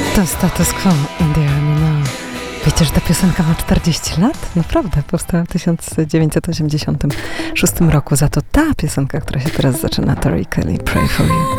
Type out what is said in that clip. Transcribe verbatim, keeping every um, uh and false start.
To status quo in the army now. Wiecie, że ta piosenka ma czterdzieści lat? Naprawdę, powstała w tysiąc dziewięćset osiemdziesiątym szóstym roku. Za to ta piosenka, która się teraz zaczyna, Tori Kelly, Pray For You.